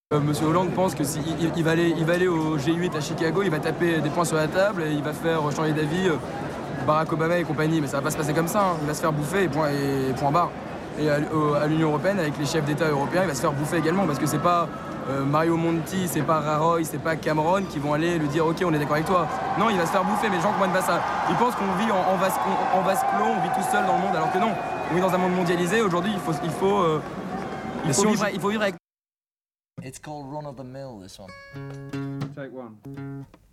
Monsieur Hollande pense que il va aller au G8 à Chicago, il va taper des points sur la table et il va faire changer d'avis Barack Obama et compagnie, mais ça va pas se passer comme ça, hein. Il va se faire bouffer et point barre. Et à l'Union Européenne, avec les chefs d'État européens, il va se faire bouffer également, parce que c'est pas Mario Monti, c'est pas Rajoy, c'est pas Cameron qui vont aller lui dire ok, on est d'accord avec toi. Non, il va se faire bouffer, mais les gens comprennent pas ça. Ils pensent qu'on vit en vase clos, on vit tout seul dans le monde, alors que non. On vit dans un monde mondialisé. Aujourd'hui, il faut vivre avec. It's called run of the mill, this one. Take one.